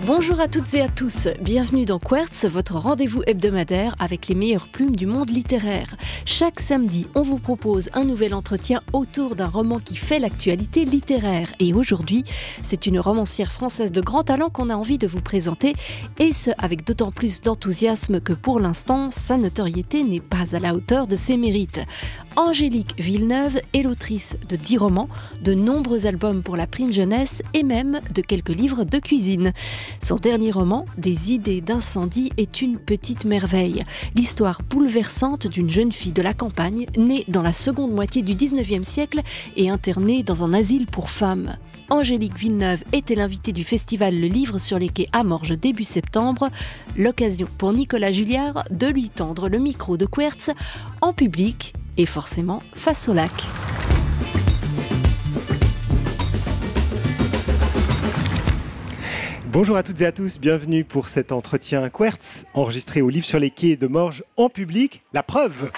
Bonjour à toutes et à tous, bienvenue dans Quartz, votre rendez-vous hebdomadaire avec les meilleures plumes du monde littéraire. Chaque samedi, on vous propose un nouvel entretien autour d'un roman qui fait l'actualité littéraire. Et aujourd'hui, c'est une romancière française de grand talent qu'on a envie de vous présenter, et ce avec d'autant plus d'enthousiasme que pour l'instant, sa notoriété n'est pas à la hauteur de ses mérites. Angélique Villeneuve est l'autrice de 10 romans, de nombreux albums pour la prime jeunesse et même de quelques livres de cuisine. Son dernier roman, Des idées d'incendie, est une petite merveille. L'histoire bouleversante d'une jeune fille de la campagne, née dans la seconde moitié du 19e siècle et internée dans un asile pour femmes. Angélique Villeneuve était l'invitée du festival Le Livre sur les quais à Morges début septembre. L'occasion pour Nicolas Julliard de lui tendre le micro de Quartz en public et forcément face au lac. Bonjour à toutes et à tous, bienvenue pour cet entretien Quartz, enregistré au Livre sur les quais de Morges en public. La preuve!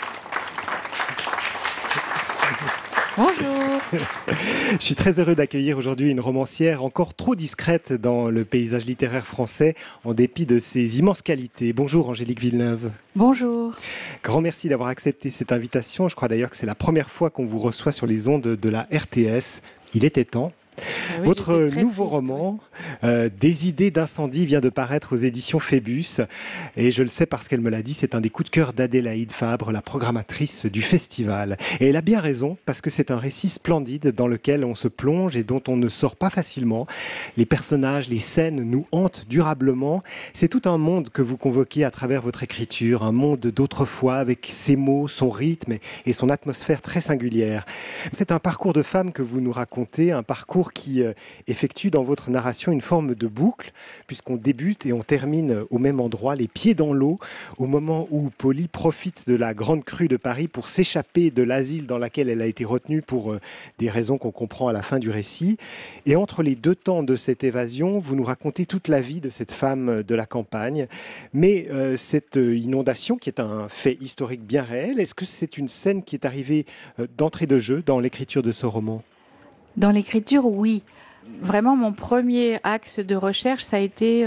Bonjour. Je suis très heureux d'accueillir aujourd'hui une romancière encore trop discrète dans le paysage littéraire français, en dépit de ses immenses qualités. Bonjour Angélique Villeneuve. Bonjour. Grand merci d'avoir accepté cette invitation. Je crois d'ailleurs que c'est la première fois qu'on vous reçoit sur les ondes de la RTS. Il était temps. Oui, votre nouveau roman, Des idées d'incendie, vient de paraître aux éditions Phébus. Et je le sais parce qu'elle me l'a dit, c'est un des coups de cœur d'Adélaïde Fabre, la programmatrice du festival. Et elle a bien raison, parce que c'est un récit splendide dans lequel on se plonge et dont on ne sort pas facilement. Les personnages, les scènes nous hantent durablement. C'est tout un monde que vous convoquez à travers votre écriture, un monde d'autrefois avec ses mots, son rythme et son atmosphère très singulière. C'est un parcours de femme que vous nous racontez, un parcours qui effectue dans votre narration une forme de boucle, puisqu'on débute et on termine au même endroit, les pieds dans l'eau, au moment où Polly profite de la grande crue de Paris pour s'échapper de l'asile dans lequel elle a été retenue pour des raisons qu'on comprend à la fin du récit. Et entre les deux temps de cette évasion, vous nous racontez toute la vie de cette femme de la campagne. Mais cette inondation, qui est un fait historique bien réel, est-ce que c'est une scène qui est arrivée d'entrée de jeu dans l'écriture de ce roman ? Dans l'écriture, oui. Vraiment, mon premier axe de recherche, ça a été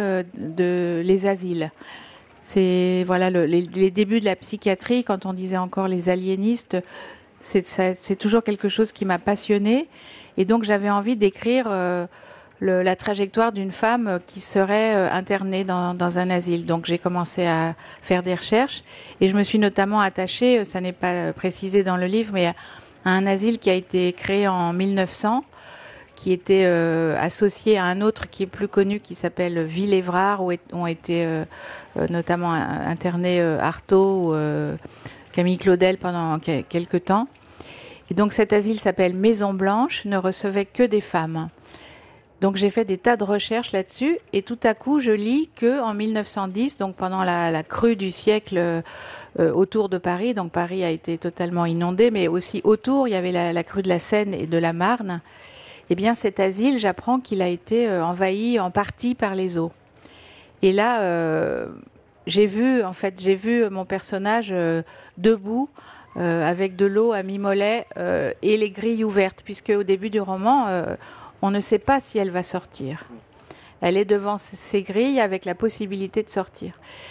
les asiles. C'est voilà les débuts de la psychiatrie, quand on disait encore les aliénistes. C'est toujours quelque chose qui m'a passionnée. Et donc, j'avais envie d'écrire la trajectoire d'une femme qui serait internée dans un asile. Donc, j'ai commencé à faire des recherches. Et je me suis notamment attachée, ça n'est pas précisé dans le livre, mais à un asile qui a été créé en 1900, qui était associé à un autre qui est plus connu, qui s'appelle Villévrard, où ont été notamment internés Artaud ou Camille Claudel pendant quelques temps. Et donc cet asile s'appelle Maison Blanche, ne recevait que des femmes. Donc j'ai fait des tas de recherches là-dessus, et tout à coup je lis qu'en 1910, donc pendant la crue du siècle autour de Paris, donc Paris a été totalement inondé, mais aussi autour, il y avait la crue de la Seine et de la Marne. Eh bien cet asile, j'apprends qu'il a été envahi en partie par les eaux. Et là, j'ai vu mon personnage debout, avec de l'eau à mi-mollet et les grilles ouvertes, puisque au début du roman, on ne sait pas si elle va sortir. Elle est devant ses grilles avec la possibilité de sortir.